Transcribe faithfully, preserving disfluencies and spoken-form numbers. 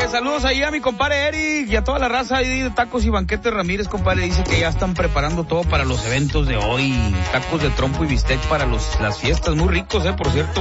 Oye, saludos ahí a mi compadre Eric y a toda la raza ahí de Tacos y Banquetes Ramírez, compadre. Dice que ya están preparando todo para los eventos de hoy. Tacos de trompo y bistec para los las fiestas. Muy ricos, eh, por cierto.